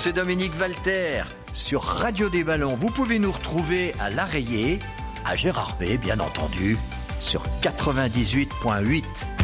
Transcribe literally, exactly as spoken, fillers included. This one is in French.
c'est Dominique Walter sur Radio des Ballons. Vous pouvez nous retrouver à l'Arreillé, à Gérardmer, bien entendu, sur quatre-vingt-dix-huit virgule huit.